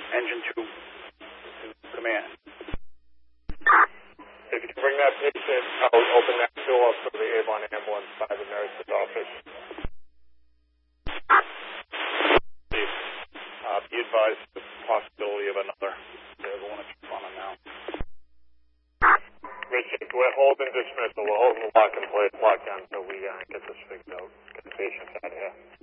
engine 2 command. If you can bring that patient, I'll open that door for the Avon ambulance by the nurse's office. Be advised the possibility of another. They're the one that's running now. Richard, we're holding dismissal. We're holding the lock in place, lock down until we get this figured out. Get the patient out of here.